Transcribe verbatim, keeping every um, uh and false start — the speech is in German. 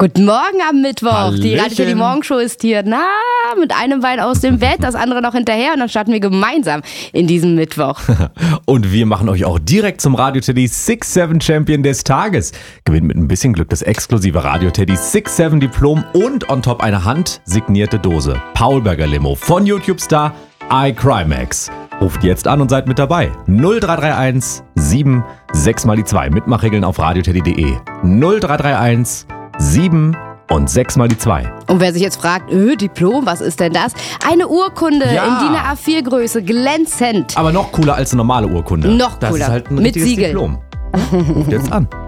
Guten Morgen am Mittwoch. Hallöchen. Die Radio Teddy Morgenshow ist hier, na, mit einem Bein aus dem Bett, das andere noch hinterher und dann starten wir gemeinsam in diesem Mittwoch. Und wir machen euch auch direkt zum Radio Teddy six seven Champion des Tages. Gewinnt mit ein bisschen Glück das exklusive Radio Teddy six seven Diplom und on top eine handsignierte Dose. Paulberger Limo von YouTube-Star iCrimex. Ruft jetzt an und seid mit dabei. null drei drei eins sieben sechs mal die zwei. Mitmachregeln auf radioteddy punkt de. null drei drei eins sieben und sechs mal die zwei. Und wer sich jetzt fragt, öh, Diplom, was ist denn das? Eine Urkunde Ja. in D I N A vier Größe, glänzend. Aber noch cooler als eine normale Urkunde. Noch Das cooler. ist halt ein Mit richtiges Siegel. Diplom. Ruft jetzt an.